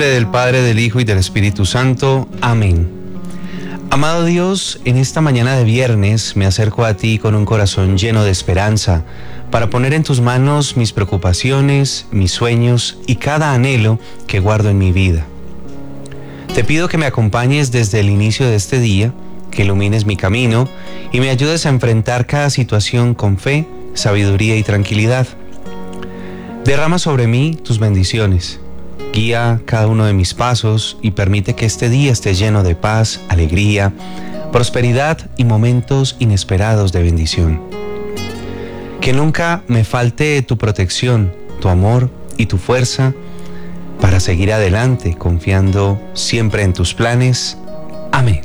nombre del Padre, del Hijo y del Espíritu Santo. Amén. Amado Dios, en esta mañana de viernes me acerco a ti con un corazón lleno de esperanza para poner en tus manos mis preocupaciones, mis sueños y cada anhelo que guardo en mi vida. Te pido que me acompañes desde el inicio de este día, que ilumines mi camino y me ayudes a enfrentar cada situación con fe, sabiduría y tranquilidad. Derrama sobre mí tus bendiciones. Guía cada uno de mis pasos y permite que este día esté lleno de paz, alegría, prosperidad y momentos inesperados de bendición. Que nunca me falte tu protección, tu amor y tu fuerza para seguir adelante, confiando siempre en tus planes. Amén.